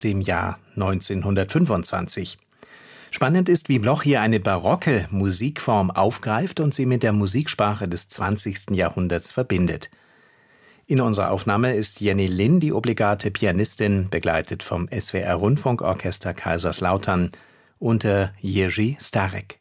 dem Jahr 1925. Spannend ist, wie Bloch hier eine barocke Musikform aufgreift und sie mit der Musiksprache des 20. Jahrhunderts verbindet. In unserer Aufnahme ist Jenny Lind die obligate Pianistin, begleitet vom SWR Rundfunkorchester Kaiserslautern unter Jerzy Starek.